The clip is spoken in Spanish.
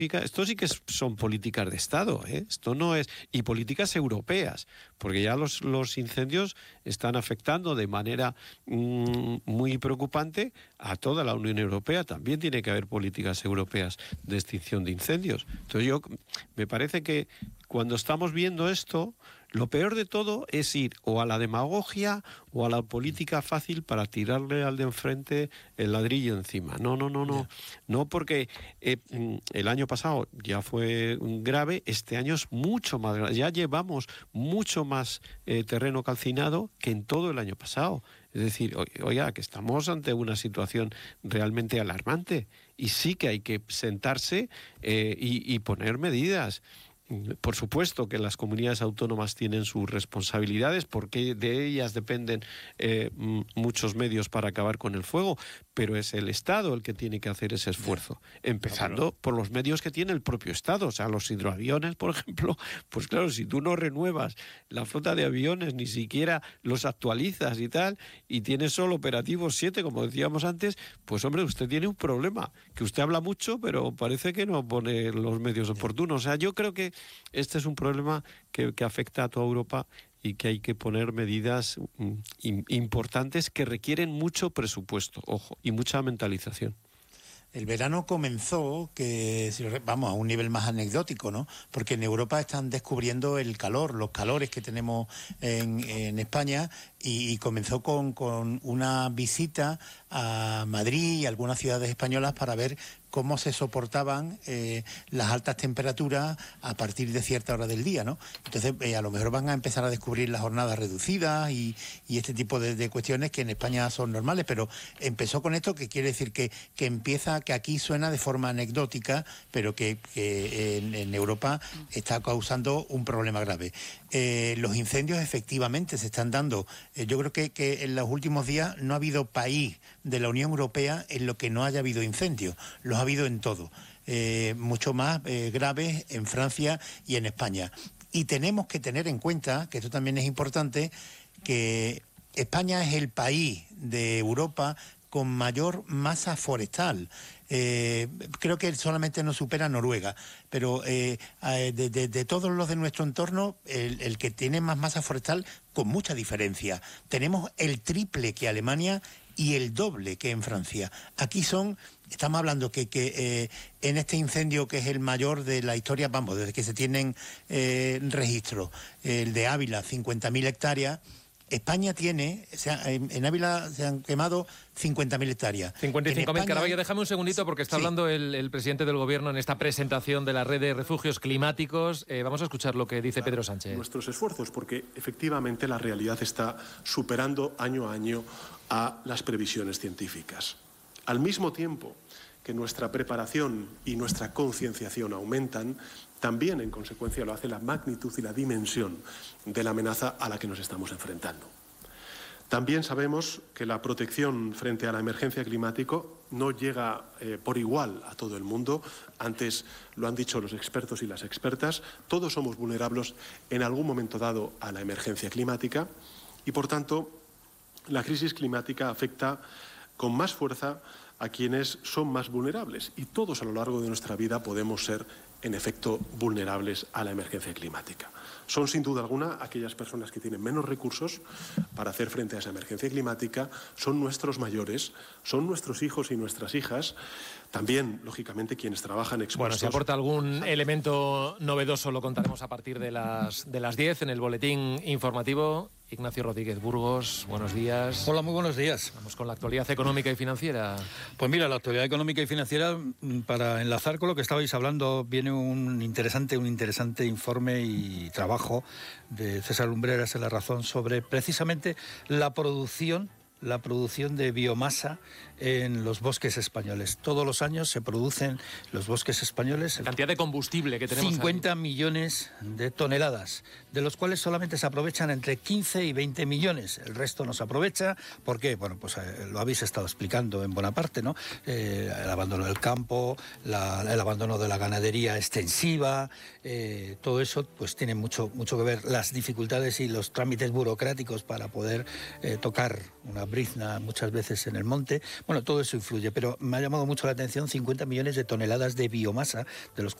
Esto sí que son políticas de Estado, ¿eh? Esto no es... Y políticas europeas, porque ya los incendios están afectando de manera muy preocupante a toda la Unión Europea. También tiene que haber políticas europeas de extinción de incendios. Entonces me parece que cuando estamos viendo esto, lo peor de todo es ir o a la demagogia o a la política fácil para tirarle al de enfrente el ladrillo encima. No. No, porque el año pasado ya fue grave, este año es mucho más grave. Ya llevamos mucho más terreno calcinado que en todo el año pasado. Es decir, oiga, que estamos ante una situación realmente alarmante y sí que hay que sentarse y poner medidas. Por supuesto que las comunidades autónomas tienen sus responsabilidades porque de ellas dependen muchos medios para acabar con el fuego, pero es el Estado el que tiene que hacer ese esfuerzo, empezando por los medios que tiene el propio Estado. O sea, los hidroaviones, por ejemplo, pues claro, si tú no renuevas la flota de aviones, ni siquiera los actualizas y tal, y tienes solo operativos 7, como decíamos antes, pues hombre, usted tiene un problema, que usted habla mucho, pero parece que no pone los medios oportunos. O sea, yo creo que este es un problema que afecta a toda Europa y que hay que poner medidas importantes que requieren mucho presupuesto, ojo, y mucha mentalización. El verano comenzó, vamos, a un nivel más anecdótico, ¿no? Porque en Europa están descubriendo el calor, los calores que tenemos en España, y comenzó con una visita a Madrid y algunas ciudades españolas para ver cómo se soportaban las altas temperaturas a partir de cierta hora del día, ¿no? Entonces, a lo mejor van a empezar a descubrir las jornadas reducidas y este tipo de cuestiones que en España son normales, pero empezó con esto, que quiere decir que empieza, que aquí suena de forma anecdótica, pero que en Europa está causando un problema grave. Los incendios efectivamente se están dando. Yo creo que en los últimos días no ha habido país de la Unión Europea en lo que no haya habido incendios. Los ha habido en todo. Mucho más graves en Francia y en España. Y tenemos que tener en cuenta, que esto también es importante, que España es el país de Europa con mayor masa forestal. Creo que solamente nos supera Noruega, pero de todos los de nuestro entorno, el que tiene más masa forestal, con mucha diferencia. Tenemos el triple que Alemania y el doble que en Francia. Aquí estamos hablando que en este incendio, que es el mayor de la historia, vamos, desde que se tienen registros, el de Ávila, 50.000 hectáreas, España tiene, en Ávila se han quemado 50.000 hectáreas. 55.000. Caraballo, déjame un segundito porque está hablando el presidente del Gobierno en esta presentación de la red de refugios climáticos. Vamos a escuchar lo que dice Pedro Sánchez. Nuestros esfuerzos, porque efectivamente la realidad está superando año a año a las previsiones científicas. Al mismo tiempo que nuestra preparación y nuestra concienciación aumentan, también en consecuencia lo hace la magnitud y la dimensión de la amenaza a la que nos estamos enfrentando. También sabemos que la protección frente a la emergencia climática no llega por igual a todo el mundo. Antes lo han dicho los expertos y las expertas, todos somos vulnerables en algún momento dado a la emergencia climática y, por tanto, la crisis climática afecta con más fuerza a quienes son más vulnerables y todos a lo largo de nuestra vida podemos ser, en efecto, vulnerables a la emergencia climática. Son, sin duda alguna, aquellas personas que tienen menos recursos para hacer frente a esa emergencia climática, son nuestros mayores, son nuestros hijos y nuestras hijas, también, lógicamente, quienes trabajan expuestos. Bueno, si aporta algún elemento novedoso lo contaremos a partir de las 10 en el boletín informativo. Ignacio Rodríguez Burgos, buenos días. Hola, muy buenos días. Vamos con la actualidad económica y financiera. Pues mira, la actualidad económica y financiera, para enlazar con lo que estabais hablando, viene un interesante informe y trabajo de César Lumbreras en La Razón sobre precisamente la producción de biomasa en los bosques españoles. Todos los años se producen los bosques españoles... La cantidad de combustible que tenemos 50 ahí. millones de toneladas, de los cuales solamente se aprovechan entre 15 y 20 millones. El resto no se aprovecha. ¿Por qué? Bueno, pues lo habéis estado explicando en buena parte, ¿no? El abandono del campo, el abandono de la ganadería extensiva, todo eso pues tiene mucho que ver. Las dificultades y los trámites burocráticos para poder tocar una brizna muchas veces en el monte. Bueno, todo eso influye, pero me ha llamado mucho la atención 50 millones de toneladas de biomasa, de los